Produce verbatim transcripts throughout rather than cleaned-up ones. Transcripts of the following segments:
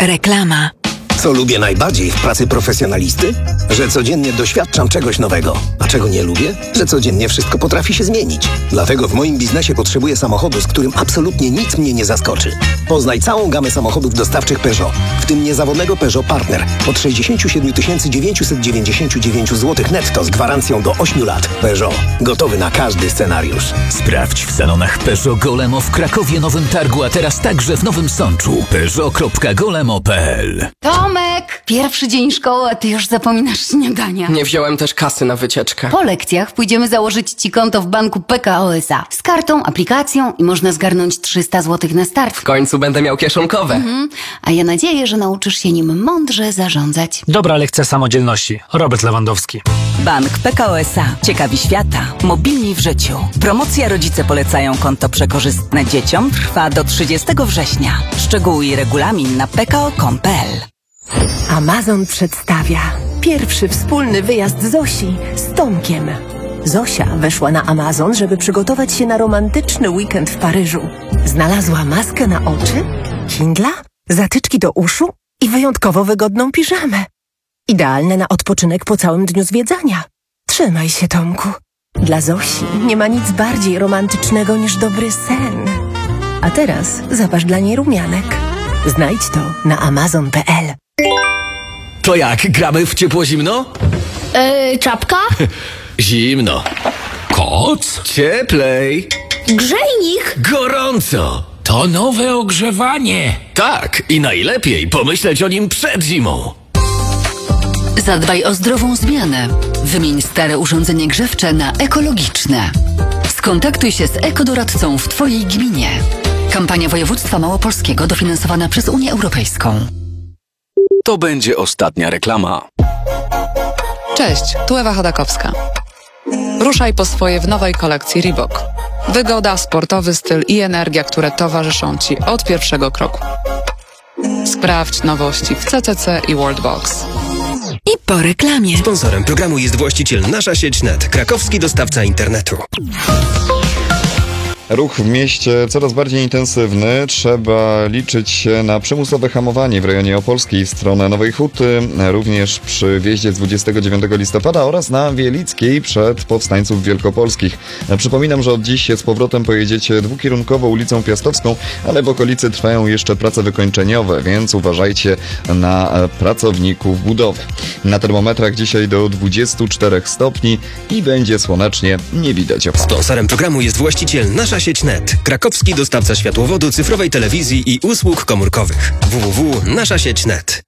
Reklama. Co lubię najbardziej w pracy profesjonalisty? Że codziennie doświadczam czegoś nowego. A czego nie lubię? Że codziennie wszystko potrafi się zmienić. Dlatego w moim biznesie potrzebuję samochodu, z którym absolutnie nic mnie nie zaskoczy. Poznaj całą gamę samochodów dostawczych Peugeot, w tym niezawodnego Peugeot Partner od sześćdziesiąt siedem tysięcy dziewięćset dziewięćdziesiąt dziewięć złotych netto z gwarancją do ośmiu lat. Peugeot. Gotowy na każdy scenariusz. Sprawdź w salonach Peugeot Golemo w Krakowie, Nowym Targu, a teraz także w Nowym Sączu. peugeot kropka golemo kropka p l. Tomek! Pierwszy dzień szkoły, a ty już zapominasz śniadania. Nie wziąłem też kasy na wycieczkę. Po lekcjach pójdziemy założyć ci konto w banku P K O S A. Z kartą, aplikacją i można zgarnąć trzysta złotych na start. W końcu będę miał kieszonkowe. Mhm. A ja nadzieję, że nauczysz się nim mądrze zarządzać. Dobra lekcja samodzielności. Robert Lewandowski. Bank P K O S A. Ciekawi świata. Mobilni w życiu. Promocja Rodzice polecają konto przekorzystne dzieciom trwa do trzydziestego września. Szczegóły i regulamin na p k o kropka com kropka p l. Amazon przedstawia pierwszy wspólny wyjazd Zosi z Tomkiem. Zosia weszła na Amazon, żeby przygotować się na romantyczny weekend w Paryżu. Znalazła maskę na oczy, Kindla, zatyczki do uszu i wyjątkowo wygodną piżamę. Idealne na odpoczynek po całym dniu zwiedzania. Trzymaj się, Tomku. Dla Zosi nie ma nic bardziej romantycznego niż dobry sen. A teraz zapasz dla niej rumianek. Znajdź to na amazon kropka p l. To jak, gramy w ciepło-zimno? Yy, czapka? Zimno. Koc? Cieplej. Grzejnik? Gorąco. To nowe ogrzewanie. Tak, i najlepiej pomyśleć o nim przed zimą. Zadbaj o zdrową zmianę. Wymień stare urządzenie grzewcze na ekologiczne. Skontaktuj się z ekodoradcą w Twojej gminie. Kampania Województwa Małopolskiego dofinansowana przez Unię Europejską. To będzie ostatnia reklama. Cześć, tu Ewa Chodakowska. Ruszaj po swoje w nowej kolekcji Reebok. Wygoda, sportowy styl i energia, które towarzyszą Ci od pierwszego kroku. Sprawdź nowości w C C C i Worldbox. I po reklamie. Sponsorem programu jest właściciel Nasza Sieć Net, krakowski dostawca internetu. Ruch w mieście coraz bardziej intensywny. Trzeba liczyć się na przymusowe hamowanie w rejonie Opolskiej w stronę Nowej Huty, również przy wjeździe z dwudziestego dziewiątego listopada oraz na Wielickiej przed Powstańców Wielkopolskich. Przypominam, że od dziś z powrotem pojedziecie dwukierunkowo ulicą Piastowską, ale w okolicy trwają jeszcze prace wykończeniowe, więc uważajcie na pracowników budowy. Na termometrach dzisiaj do dwudziestu czterech stopni i będzie słonecznie, nie widać opadów. Sponsorem programu jest właściciel Nasza Sieć Net, krakowski dostawca światłowodu, cyfrowej telewizji i usług komórkowych. w w w kropka nasza sieć kropka net.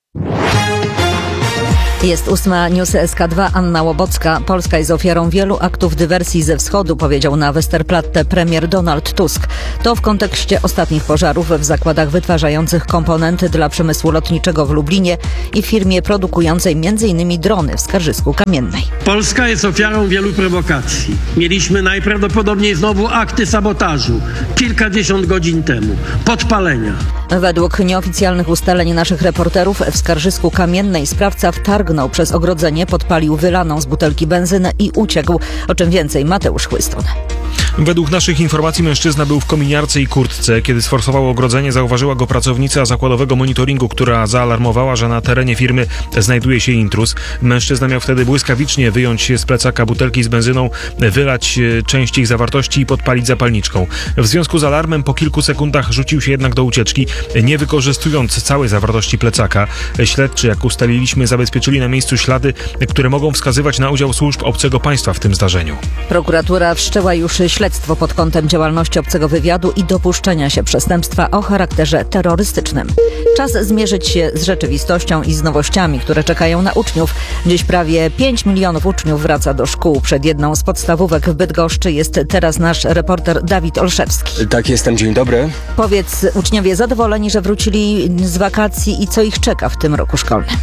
Jest ósma, News S K dwa, Anna Łobocka. Polska jest ofiarą wielu aktów dywersji ze wschodu, powiedział na Westerplatte premier Donald Tusk. To w kontekście ostatnich pożarów w zakładach wytwarzających komponenty dla przemysłu lotniczego w Lublinie i firmie produkującej między innymi drony w Skarżysku-Kamiennej. Polska jest ofiarą wielu prowokacji. Mieliśmy najprawdopodobniej znowu akty sabotażu kilkadziesiąt godzin temu. Podpalenia. Według nieoficjalnych ustaleń naszych reporterów w Skarżysku-Kamiennej sprawca wtargnął przez ogrodzenie, podpalił wylaną z butelki benzynę i uciekł. O czym więcej Mateusz Chłystun. Według naszych informacji mężczyzna był w kominiarce i kurtce. Kiedy sforsował ogrodzenie, zauważyła go pracownica zakładowego monitoringu, która zaalarmowała, że na terenie firmy znajduje się intruz. Mężczyzna miał wtedy błyskawicznie wyjąć z plecaka butelki z benzyną, wylać część ich zawartości i podpalić zapalniczką. W związku z alarmem po kilku sekundach rzucił się jednak do ucieczki, nie wykorzystując całej zawartości plecaka. Śledczy, jak ustaliliśmy, zabezpieczyli na miejscu ślady, które mogą wskazywać na udział służb obcego państwa w tym zdarzeniu. Prokuratura wszczęła już śledztwo pod kątem działalności obcego wywiadu i dopuszczenia się przestępstwa o charakterze terrorystycznym. Czas zmierzyć się z rzeczywistością i z nowościami, które czekają na uczniów. Dziś prawie pięć milionów uczniów wraca do szkół. Przed jedną z podstawówek w Bydgoszczy jest teraz nasz reporter Dawid Olszewski. Tak, jestem. Dzień dobry. Powiedz, uczniowie zadowoleni, że wrócili z wakacji i co ich czeka w tym roku szkolnym?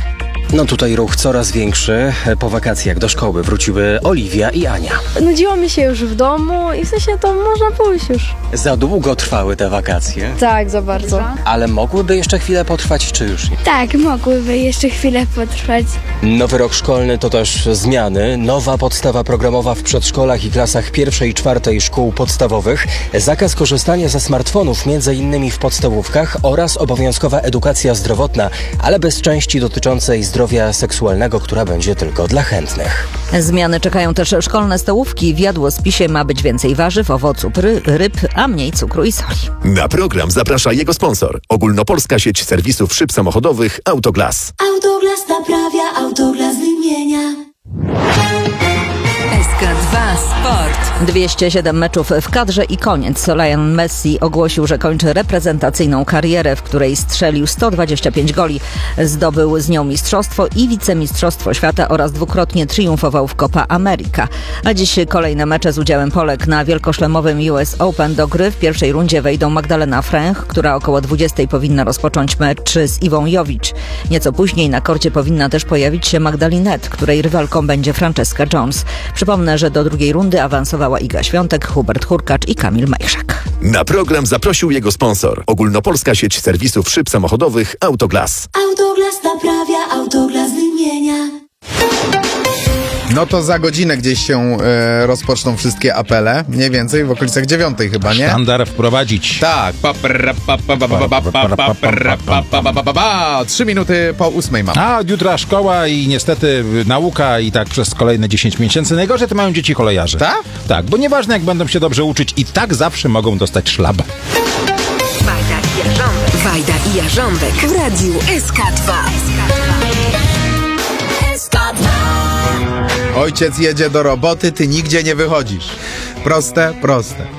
No tutaj ruch coraz większy. Po wakacjach do szkoły wróciły Oliwia i Ania. Nudziło mi się już w domu i w sensie to można pójść już. Za długo trwały te wakacje? Tak, za bardzo. Ale mogłyby jeszcze chwilę potrwać, czy już nie? Tak, mogłyby jeszcze chwilę potrwać. Nowy rok szkolny to też zmiany. Nowa podstawa programowa w przedszkolach i klasach pierwszej i czwartej szkół podstawowych. Zakaz korzystania ze smartfonów, między innymi w podstawówkach, oraz obowiązkowa edukacja zdrowotna, ale bez części dotyczącej zdrowia seksualnego, która będzie tylko dla chętnych. Zmiany czekają też szkolne stołówki. W jadłospisie ma być więcej warzyw, owoców, ry, ryb, a mniej cukru i soli. Na program zaprasza jego sponsor. Ogólnopolska sieć serwisów szyb samochodowych Autoglas. Autoglas naprawia, Autoglas wymienia. S K dwa Sport. dwieście siedem meczów w kadrze i koniec. Lionel Messi ogłosił, że kończy reprezentacyjną karierę, w której strzelił sto dwadzieścia pięć goli. Zdobył z nią mistrzostwo i wicemistrzostwo świata oraz dwukrotnie triumfował w Copa America. A dziś kolejne mecze z udziałem Polek na wielkoszlemowym U S Open. Do gry w pierwszej rundzie wejdą Magdalena Fręch, która około dwudziestej powinna rozpocząć mecz z Iwą Jowicz. Nieco później na korcie powinna też pojawić się Magdalinet, której rywalką będzie Franceska Jones. Przypomnę, że do drugiej rundy awansowała Iga Świątek, Hubert Hurkacz i Kamil Majszak. Na program zaprosił jego sponsor. Ogólnopolska sieć serwisów szyb samochodowych Autoglas. Autoglas naprawia, Autoglas wymienia. No to za godzinę gdzieś się e, rozpoczną wszystkie apele. Mniej więcej w okolicach dziewiątej chyba, nie? Sztandar wprowadzić. Tak. Trzy minuty po ósmej mam. A od jutra szkoła i niestety nauka i tak przez kolejne dziesięć miesięcy. Najgorzej to mają dzieci kolejarze. Tak? Tak, bo nieważne jak będą się dobrze uczyć, i tak zawsze mogą dostać szlab. Wajda i Jarząbek. Wajda i Jarząbek w radiu S K dwa. S K dwa. Ojciec jedzie do roboty, ty nigdzie nie wychodzisz. Proste, proste.